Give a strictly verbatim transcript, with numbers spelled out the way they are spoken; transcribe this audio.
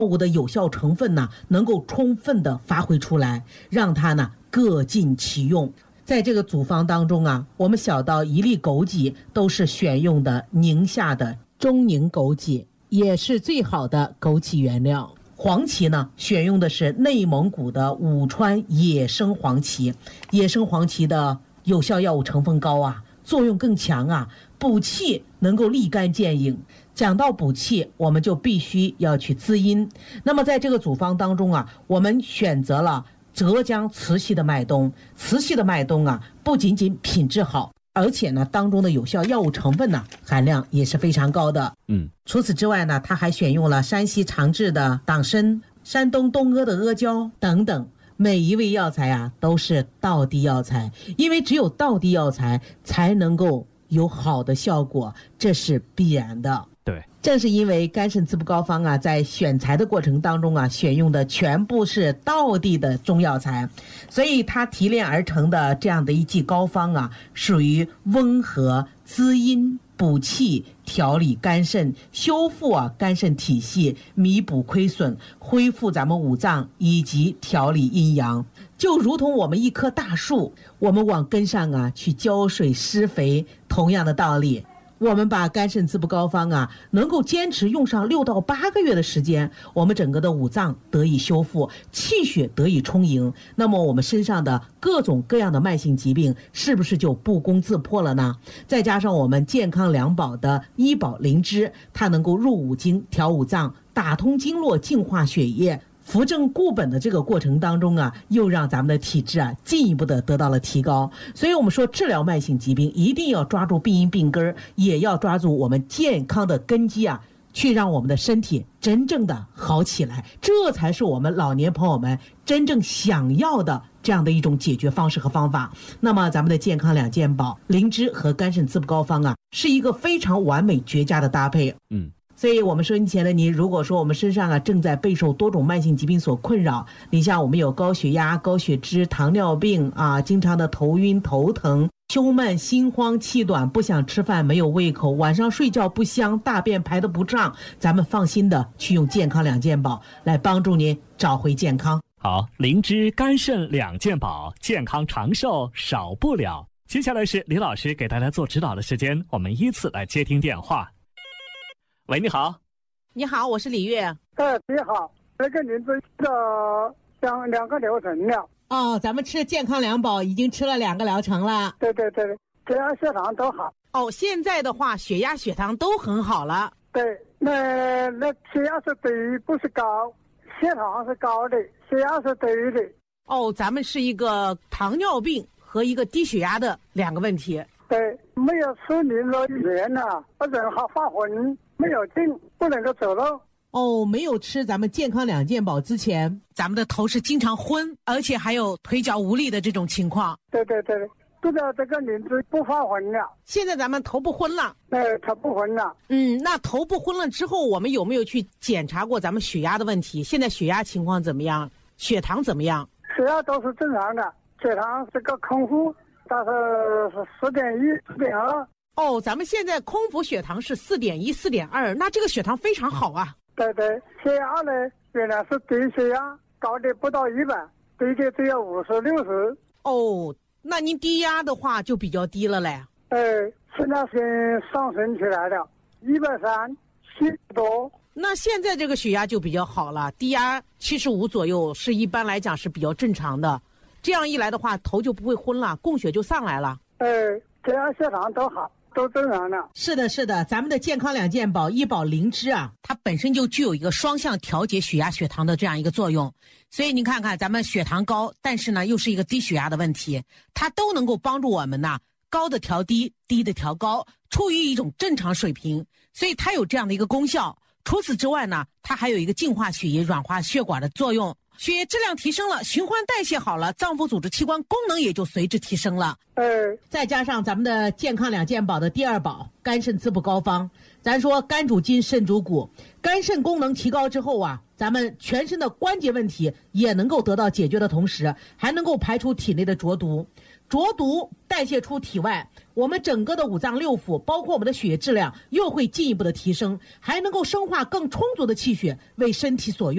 物的有效成分呢能够充分的发挥出来，让它呢各尽其用。在这个组方当中啊，我们小到一粒枸杞都是选用的宁夏的中宁枸杞，也是最好的枸杞原料。黄芪呢，选用的是内蒙古的武川野生黄芪，野生黄芪的有效药物成分高啊，作用更强啊，补气能够立竿见影。讲到补气，我们就必须要去滋阴。那么在这个组方当中啊，我们选择了浙江慈溪的麦冬，慈溪的麦冬啊，不仅仅品质好，而且呢，当中的有效药物成分呢含量也是非常高的。 嗯， 除此之外呢，它还选用了山西长治的党参、山东东阿的阿胶等等。每一味药材啊都是道地药材，因为只有道地药材才能够有好的效果，这是必然的。 对， 正是因为肝肾滋补膏方啊，在选材的过程当中啊，选用的全部是道地的中药材，所以它提炼而成的这样的一剂膏方啊，属于温和、滋阴、补气、调理肝肾、修复啊肝肾体系、弥补亏损、恢复咱们五脏以及调理阴阳。就如同我们一棵大树，我们往根上啊去浇水施肥，同样的道理。我们把肝肾滋补膏方啊，能够坚持用上六到八个月的时间，我们整个的五脏得以修复，气血得以充盈，那么我们身上的各种各样的慢性疾病是不是就不攻自破了呢？再加上我们健康两宝的医宝灵芝，它能够入五经、调五脏、打通经络、净化血液，扶正固本的这个过程当中啊，又让咱们的体质啊进一步的得到了提高。所以我们说治疗慢性疾病一定要抓住病因病根，也要抓住我们健康的根基啊，去让我们的身体真正的好起来，这才是我们老年朋友们真正想要的这样的一种解决方式和方法。那么咱们的健康两件宝灵芝和肝肾滋补膏方啊，是一个非常完美绝佳的搭配。 嗯， 所以我们收音前的您，如果说我们身上啊正在备受多种慢性疾病所困扰，你像我们有高血压、高血脂、糖尿病啊，经常的头晕头疼、胸闷、心慌、气短、不想吃饭、没有胃口、晚上睡觉不香、大便排得不畅，咱们放心的去用健康两件宝来帮助您找回健康。 好，灵芝肝肾两件宝，健康长寿少不了。接下来是李老师给大家做指导的时间，我们依次来接听电话。喂，你好。 你好，我是李月。 哎，你好，那个您这的两两个疗程了。 哦，咱们吃健康两宝已经吃了两个疗程了。 对对对，血压血糖都好。 哦，现在的话血压血糖都很好了。 对，那那血压是对，不是高，血糖是高的，血压是对的。 哦，咱们是一个糖尿病和一个低血压的两个问题。 对，没有吃您的盐呢，我人好发昏，没有劲，不能够走路。 哦，没有吃咱们健康两件宝之前，咱们的头是经常昏，而且还有腿脚无力的这种情况。 对对对，这个这个您是不发昏了。 现在咱们头不昏了。 对，头不昏了。 嗯，那头不昏了之后，我们有没有去检查过咱们血压的问题？现在血压情况怎么样？血糖怎么样？ 血压都是正常的，血糖是个空腹。大概是四点一、四点二。 哦，咱们现在空腹血糖是四点一、四点二，那这个血糖非常好啊。 对对，血压呢，原来是低血压，高的不到一百，低的只有五十、六十。 哦，那您低压的话就比较低了嘞。 呃，现在先上升起来了，一百三，七十多。 那现在这个血压就比较好了，低压七十五左右，是一般来讲是比较正常的。这样一来的话，头就不会昏了，供血就上来了。 呃，血压血糖都好，都正常了。 是的，是的，咱们的健康两件宝医宝灵芝啊，它本身就具有一个双向调节血压血糖的这样一个作用。所以您看看，咱们血糖高，但是呢又是一个低血压的问题，它都能够帮助我们呢高的调低，低的调高，处于一种正常水平。所以它有这样的一个功效。除此之外呢，它还有一个净化血液、软化血管的作用。血液质量提升了，循环代谢好了，脏腑组织器官功能也就随之提升了。 呃， 再加上咱们的健康两件宝的第二宝肝肾滋补膏方，咱说肝主筋，肾主骨，肝肾功能提高之后啊，咱们全身的关节问题也能够得到解决的同时，还能够排出体内的浊毒。浊毒代谢出体外，我们整个的五脏六腑，包括我们的血液质量又会进一步的提升，还能够生化更充足的气血，为身体所用。